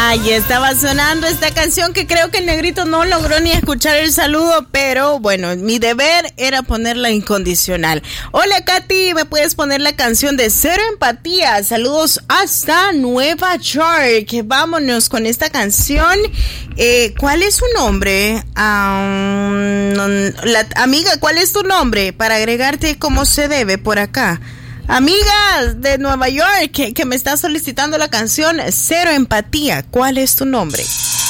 Ahí estaba sonando esta canción que creo que el negrito no logró ni escuchar el saludo, pero bueno, mi deber era ponerla incondicional. Hola Katy, ¿me puedes poner la canción de Cero Empatía? Saludos hasta Nueva York. Vámonos con esta canción. ¿Cuál es su nombre? Amiga, ¿cuál es tu nombre? Para agregarte como se debe por acá. Amiga de Nueva York que me está solicitando la canción Cero Empatía. ¿Cuál es tu nombre?